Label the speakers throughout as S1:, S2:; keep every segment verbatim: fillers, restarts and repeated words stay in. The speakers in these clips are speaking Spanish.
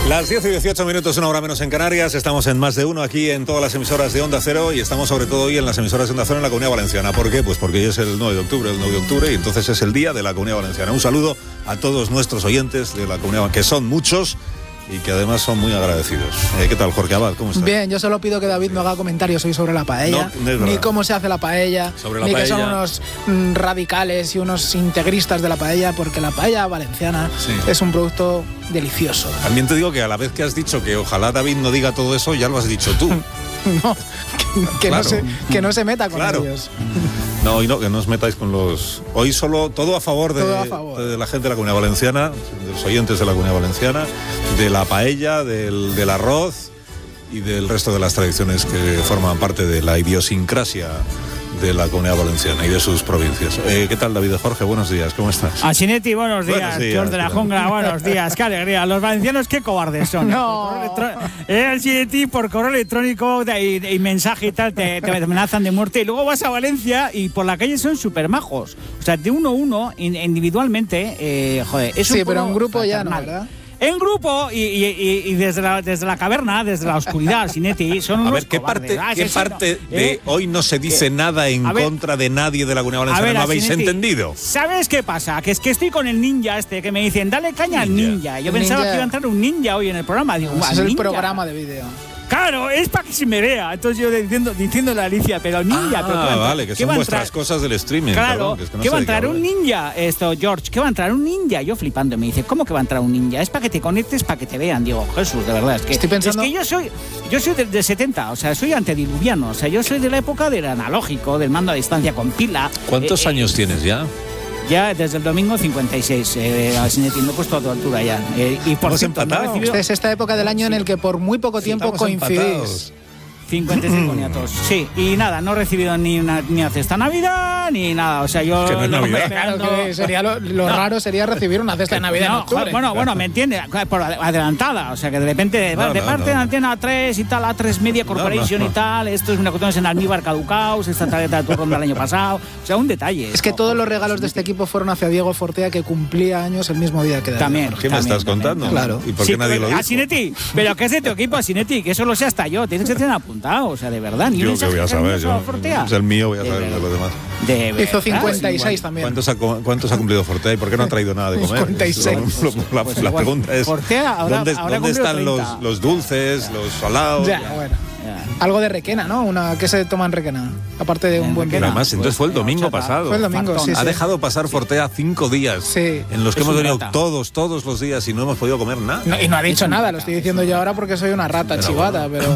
S1: Las diez y dieciocho minutos, una hora menos en Canarias. Estamos en Más de Uno aquí en todas las emisoras de Onda Cero y estamos sobre todo hoy en las emisoras de Onda Cero en la Comunidad Valenciana. ¿Por qué? Pues porque hoy es el nueve de octubre, el nueve de octubre y entonces es el día de la Comunidad Valenciana. Un saludo a todos nuestros oyentes de la Comunidad, que son muchos y que además son muy agradecidos. Eh, ¿Qué tal, Jorge Abad? ¿Cómo estás?
S2: Bien, yo solo pido que David no haga comentarios hoy sobre la paella,
S1: no, no
S2: ni cómo se hace la paella,
S1: sobre la
S2: ni
S1: paella.
S2: que son unos mm, radicales y unos integristas de la paella, porque la paella valenciana sí. es un producto delicioso.
S1: También te digo que a la vez que has dicho que ojalá David no diga todo eso, ya lo has dicho tú.
S2: No, que, que, claro. no se, que no se meta con claro. ellos.
S1: No, y no, que no os metáis con los... Hoy solo todo a favor de,
S2: todo a favor.
S1: de la gente de la Comunidad Valenciana, de los oyentes de la Comunidad Valenciana, de la paella, del, del arroz y del resto de las tradiciones que forman parte de la idiosincrasia de la Comunidad Valenciana y de sus provincias. Eh, ¿Qué tal, David de Jorge? Buenos días, ¿cómo estás?
S3: Asinetti, buenos días.
S1: Buenos días
S3: George de la Jungla, buenos días. Qué alegría. Los valencianos, qué cobardes son.
S2: No.
S3: Eh, Asinetti, por correo electrónico y, y mensaje y tal, te, te amenazan de muerte. Y luego vas a Valencia y por la calle son súper majos. O sea, de uno a uno, individualmente, eh, joder, es un
S2: Sí, pero en grupo
S3: fraternal.
S2: Ya no, ¿verdad?
S3: En grupo y, y, y, y desde, la, desde la caverna, desde la oscuridad, Sinetti, son unos
S1: A ver, ¿qué
S3: cobardes.
S1: parte,
S3: ah,
S1: ¿qué
S3: eso,
S1: parte
S3: no,
S1: de
S3: eh,
S1: hoy no se dice nada en
S3: ver,
S1: contra de nadie de la Comunidad Valenciana?
S3: ver,
S1: ¿No habéis
S3: Sinetti,
S1: entendido?
S3: ¿Sabes qué pasa? Que es que estoy con el ninja este, que me dicen, dale caña al ninja. Yo
S2: el
S3: pensaba
S2: ninja.
S3: que iba a entrar un ninja hoy en el programa. Digo,
S2: Ese es el
S3: ninja.
S2: programa de vídeo.
S3: Claro, es para que se me vea. Entonces yo diciendo, diciendo la Alicia, pero ninja.
S1: Ah,
S3: pero ¿qué
S1: vale, que son vuestras cosas del streaming.
S3: Claro,
S1: perdón, que es que no
S3: ¿qué
S1: sé
S3: va a
S1: de qué
S3: entrar un
S1: hablas.
S3: ninja? Esto, George, ¿qué va a entrar un ninja? Yo flipando, me dice, ¿cómo que va a entrar un ninja? Es para que te conectes, para que te vean. Digo, Jesús, de verdad, es que,
S2: Estoy pensando...
S3: es que yo soy yo soy del de setenta, o sea, soy antediluviano, o sea, yo soy de la época del analógico, del mando a distancia con pila.
S1: ¿Cuántos
S3: eh,
S1: años
S3: eh,
S1: tienes ya?
S3: Ya desde el domingo cincuenta y seis, eh, al Sinetti, me he puesto a tu altura ya. Eh, y por
S1: Hemos
S3: cierto, no he
S1: empatado.
S3: recibido...
S2: Esta es esta época del año sí. en el que por muy poco tiempo
S1: Estamos
S2: coincidís.
S1: empatados.
S3: cincuenta y seis boniatos. Sí, y nada, no he recibido ni una ni una cesta de Navidad ni nada. O sea, yo.
S1: Que no es
S3: lo
S1: Navidad.
S3: esperando-
S2: Claro que sería lo, lo
S3: No.
S2: raro sería recibir una cesta de Navidad en
S3: No,
S2: octubre.
S3: joder, bueno, bueno, me entiende, por adelantada, o sea que de repente
S1: No,
S3: de
S1: no,
S3: parte
S1: no.
S3: de Antena tres y tal, A tres Media Corporation
S1: no, no.
S3: y tal, esto es una cuestión en almíbar caducaos, esta tarjeta de turno del año pasado, o sea, un detalle.
S2: Es que
S3: No,
S2: todos
S3: joder,
S2: los regalos de este equipo fueron hacia Diego Fortea, que cumplía años el mismo día que David.
S3: También.
S1: ¿Qué me estás
S3: también,
S1: contando?
S2: claro.
S1: ¿Y por
S3: Sí,
S1: qué nadie
S3: pero,
S1: lo dijo?
S3: Asinetti, pero ¿qué es de tu equipo, Asinetti? Que eso lo sé hasta yo, tienes que tener apuntado, o sea, de verdad. Ni un
S1: Yo que voy a
S3: mensaje
S1: saber,
S3: cariñoso
S1: yo,
S3: a Fortea.
S1: es el mío, voy a
S3: De
S1: saber de
S3: verdad.
S1: los demás.
S3: De verdad,
S2: Hizo cincuenta y seis
S3: sí,
S2: también.
S1: ¿Cuántos ha, ¿Cuántos ha cumplido Fortea y por qué no ha traído nada de comer?
S2: cincuenta y seis.
S1: Lo- lo- la,
S3: Pues
S1: la
S3: igual,
S1: pregunta es,
S3: Fortea habrá-
S1: ¿dónde,
S3: habrá
S1: ¿dónde
S3: cumplido
S1: están los,
S3: treinta?
S1: los dulces, los salados?
S2: Ya, bueno.
S3: Ya.
S2: Algo de requena, ¿no? Una que se toma en requena. Aparte de un
S3: En
S2: buen
S3: requena.
S1: Pero
S2: vino.
S1: además, entonces fue el domingo
S3: Horchata.
S1: pasado.
S2: Fue el domingo,
S3: Fartón.
S2: sí,
S1: Ha
S2: sí.
S1: dejado pasar Fortea cinco días
S2: Sí.
S1: en los que
S3: Es
S1: hemos
S3: un
S1: venido
S3: rata.
S1: todos, todos los días y no hemos podido comer nada.
S2: No, y no ha dicho nada, lo estoy diciendo yo ahora porque soy una rata
S1: Pero
S2: chivata, pero...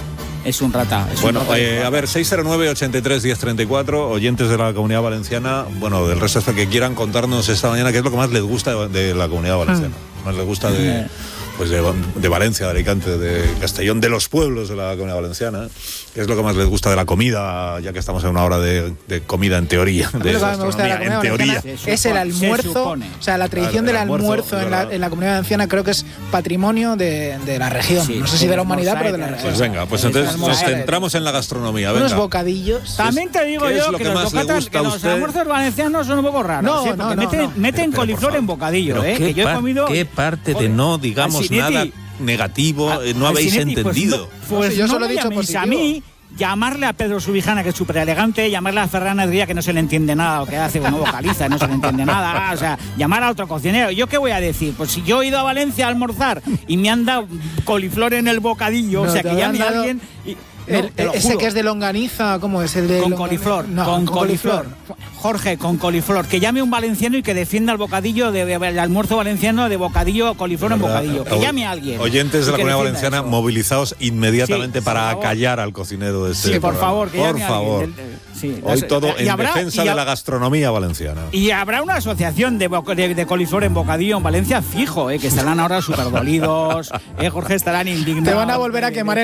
S3: Es un rata. Es
S1: Bueno,
S3: un rata
S1: eh, a ver, seis cero nueve, ochenta y tres, diez treinta y cuatro, oyentes de la Comunidad Valenciana, bueno, del resto hasta que quieran contarnos esta mañana qué es lo que más les gusta de, de la Comunidad Valenciana. Más les gusta de, pues de, de Valencia, de Alicante, de Castellón, de los pueblos de la Comunidad Valenciana. ¿Qué es lo que más les gusta de la comida, ya que estamos en una hora de, de comida en teoría?
S2: A mí
S1: De
S2: lo que más me gusta de la
S1: gastronomía,
S2: Comunidad
S1: en teoría.
S2: Valenciana
S3: Se
S2: es el
S3: supone, se
S2: almuerzo,
S3: supone.
S2: o sea, la tradición
S1: Claro, el
S2: del almuerzo,
S1: almuerzo,
S2: en, la,
S1: ¿verdad?
S2: en la Comunidad Valenciana creo que es patrimonio de, de la región.
S3: Sí,
S2: no sé si de la humanidad, pero de la
S3: pues
S2: región.
S1: Pues venga, pues
S3: Eso
S1: entonces
S3: es
S1: nos
S3: almuerzo.
S1: centramos en la gastronomía.
S2: Unos
S1: Venga.
S2: bocadillos.
S3: También te digo
S1: ¿Qué es
S3: yo
S1: lo
S3: que,
S1: que
S3: los
S1: más le
S3: bocatas,
S1: gusta
S3: que
S1: a
S3: los
S1: usted?
S3: almuerzos valencianos son un poco raros.
S2: No,
S3: ¿sí?
S2: no,
S3: Porque
S2: no,
S3: meten,
S2: no.
S3: meten
S1: Pero, por
S3: coliflor
S1: favor.
S3: en bocadillo,
S1: Pero
S3: ¿eh?
S1: ¿qué
S3: Que yo he
S1: par-
S3: comido.
S1: ¿Qué parte de
S3: Joder,
S1: no digamos
S3: Asinetti,
S1: nada negativo
S3: a-
S1: eh, no habéis
S3: Asinetti, pues
S1: entendido?
S3: no- Pues
S2: No sé, yo
S3: no
S2: solo he
S3: me
S2: dicho
S3: llaméis a
S2: positivo.
S3: mí, llamarle a Pedro Subijana, que es súper elegante, llamarle a Ferran Adrià, que no se le entiende nada lo que hace, bueno, vocaliza, no se le entiende nada, o sea, llamar a otro cocinero. ¿Yo qué voy a decir? Pues si yo he ido a Valencia a almorzar y me han dado coliflor en el bocadillo,
S2: No,
S3: o sea,
S2: te
S3: que llame a
S2: habrán dado
S3: alguien... Y, no,
S2: El-
S3: te lo
S2: ese
S3: juro.
S2: que es de longaniza, ¿cómo es? El de
S3: Con
S2: longaniza?
S3: coliflor,
S2: No,
S3: con, coliflor.
S2: coliflor.
S3: Jorge, con coliflor. Que llame un valenciano y que defienda el bocadillo, de, de- el almuerzo valenciano de bocadillo, coliflor en
S1: ¿Verdad?
S3: bocadillo. Que
S1: O-
S3: llame a alguien.
S1: Oyentes de
S3: y
S1: la
S3: que
S1: Comunidad
S3: defienda
S1: Valenciana,
S3: eso.
S1: movilizaos inmediatamente
S3: Sí,
S1: para
S3: por favor.
S1: acallar al cocinero de este
S3: Sí, por
S1: programa.
S3: favor, que
S1: Por
S3: llame a alguien
S1: favor.
S3: del- del- sí.
S1: Hoy todo
S3: Y
S1: en
S3: habrá-
S1: defensa
S3: y
S1: de
S3: ha-
S1: la gastronomía valenciana.
S3: Y habrá una asociación de, boc- de, de coliflor en bocadillo en Valencia fijo, eh, que estarán ahora súper dolidos, eh, Jorge, estarán indignados.
S2: Te van a volver a quemar